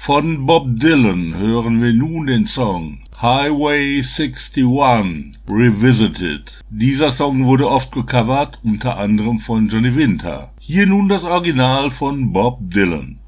Von Bob Dylan hören wir nun den Song Highway 61 Revisited. Dieser Song wurde oft gecovert, unter anderem von Johnny Winter. Hier nun das Original von Bob Dylan.